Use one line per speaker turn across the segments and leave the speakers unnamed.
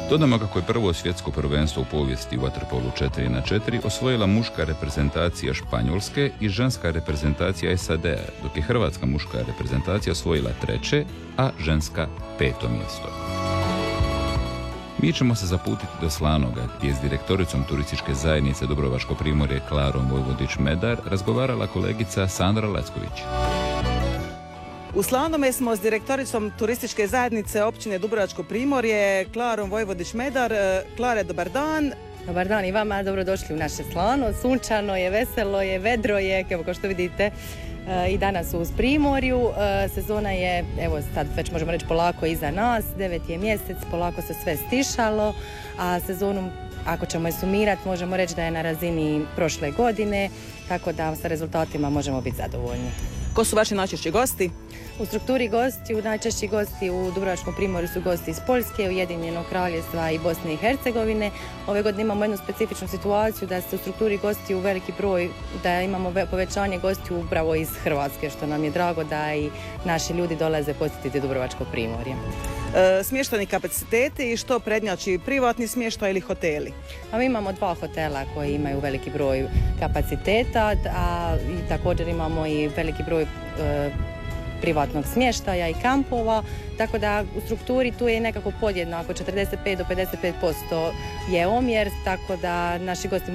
Dodamo kako je prvo svjetsko prvenstvo u povijesti u vaterpolu 4x4 osvojila muška reprezentacija Španjolske i ženska reprezentacija SAD-a, dok je hrvatska muška reprezentacija osvojila 3., a ženska 5. mjesto. Mi ćemo se zaputiti do Slanoga, gdje je s direktoricom turističke zajednice Dubrovačko primorje Klarom Vojvodić-Medar razgovarala kolegica Sandra Lacković.
U Slanome smo s direktoricom turističke zajednice općine Dubrovačko primorje Klarom Vojvodić-Medar. Klare, dobar dan.
Dobar dan i vama, dobrodošli u naše Slano. Sunčano je, veselo je, vedro je, kao što vidite i danas u Primorju. Sezona je, evo sad već možemo reći polako iza nas, 9. je mjesec, polako se sve stišalo, a sezonu, ako ćemo je sumirati, možemo reći da je na razini prošle godine, tako da sa rezultatima možemo biti zadovoljni.
Ko su vaši najčešći gosti?
U strukturi gostiju, najčešći gosti u Dubrovačkom primorju su gosti iz Poljske, Ujedinjenog Kraljevstva i Bosne i Hercegovine. Ove godine imamo jednu specifičnu situaciju da se u strukturi gostiju veliki broj, da imamo povećanje gostiju upravo iz Hrvatske, što nam je drago da i naši ljudi dolaze posjetiti Dubrovačko primorje.
Smještajni kapaciteti i što prednjači, privatni smještaj ili hoteli?
A mi imamo 2 hotela koji imaju veliki broj kapaciteta, a i također imamo i veliki broj privatnog smještaja i kampova, tako da u strukturi tu je nekako podjednako, 45 do 55% je omjer, tako da naši gosti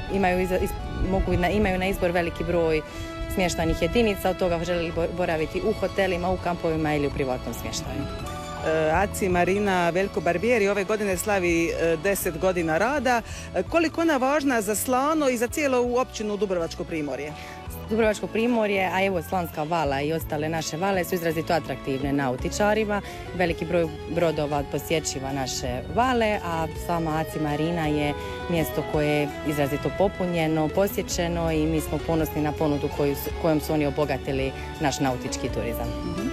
imaju na izbor veliki broj smještajnih jedinica, od toga žele boraviti u hotelima, u kampovima ili u privatnom smještaju.
ACI Marina Veljko Barbieri ove godine slavi 10 godina rada. Koliko ona važna za Slano i za cijelu općinu Dubrovačko primorje?
Dubrovačko primorje, a evo Slanska vala i ostale naše vale su izrazito atraktivne nautičarima. Veliki broj brodova posjećiva naše vale, a sama ACI Marina je mjesto koje je izrazito popunjeno, posjećeno i mi smo ponosni na ponudu kojom su oni obogatili naš nautički turizam.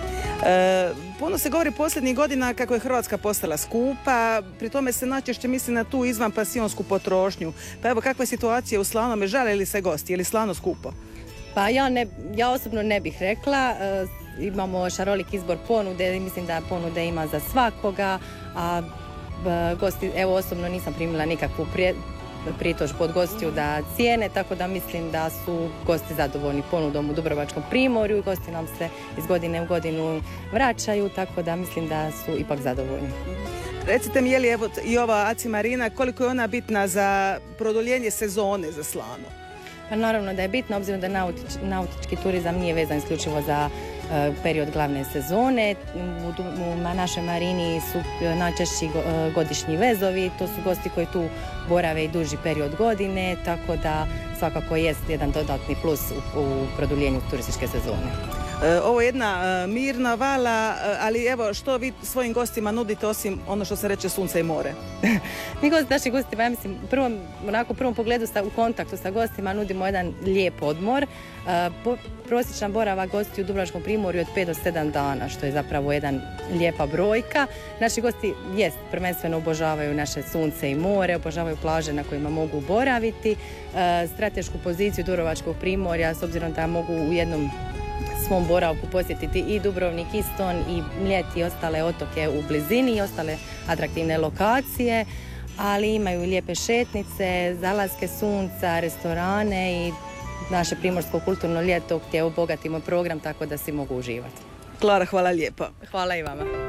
Puno se govori posljednjih godina kako je Hrvatska postala skupa, pri tome se najčešće misli na tu izvanpansionsku potrošnju. Pa evo, kakva je situacija u Slanome, žale li se gosti, je li Slano skupo?
Pa ja osobno ne bih rekla, imamo šarolik izbor ponude i mislim da ponude ima za svakoga, a gosti, evo osobno nisam primila nikakvu pritužbu od gostiju da cijene, tako da mislim da su gosti zadovoljni ponudom u Dubrovačkom primorju i gosti nam se iz godine u godinu vraćaju, tako da mislim da su ipak zadovoljni.
Recite mi, je li evo i ova ACI Marina, koliko je ona bitna za produljenje sezone za Slano?
Pa naravno da je bitno, obzirom da nautički turizam nije vezan isključivo za period glavne sezone. U našoj marini su najčešći godišnji vezovi, to su gosti koji tu borave i duži period godine, tako da svakako jest jedan dodatni plus u produljenju turističke sezone.
Ovo je jedna mirna vala, ali evo što vi svojim gostima nudite osim ono što se reče sunce i more?
Mi našim gostima, ja mislim, u prvom pogledu u kontaktu sa gostima nudimo jedan lijep odmor. Prosječan boravak gosti u Dubrovačkom primorju od 5 do 7 dana, što je zapravo jedan lijepa brojka. Naši gosti prvenstveno obožavaju naše sunce i more, obožavaju plaže na kojima mogu boraviti. Stratešku poziciju Dubrovačkog primorja, s obzirom da mogu u jednom svom boravku posjetiti i Dubrovnik, i Ston, i Mljet i ostale otoke u blizini i ostale atraktivne lokacije, ali imaju lijepe šetnice, zalaske sunca, restorane i naše primorsko kulturno ljeto gdje obogatimo program tako da si mogu uživati.
Klara, hvala lijepo.
Hvala i vama.